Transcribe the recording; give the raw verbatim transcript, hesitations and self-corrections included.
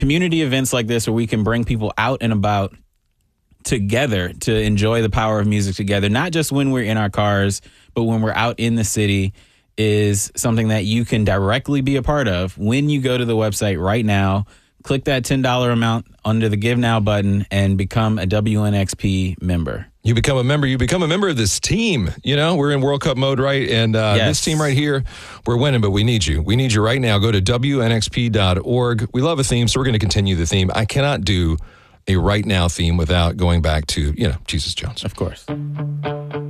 community events like this where we can bring people out and about together to enjoy the power of music together, not just when we're in our cars, but when we're out in the city, is something that you can directly be a part of when you go to the website right now. Click that ten dollars amount under the Give Now button and become a W N X P member. You become a member. You become a member of this team. You know, we're in World Cup mode, right? And uh, Yes. this team right here, we're winning, but we need you. We need you right now. Go to W N X P dot org. We love a theme, so we're going to continue the theme. I cannot do a right now theme without going back to, you know, Jesus Jones. Of course.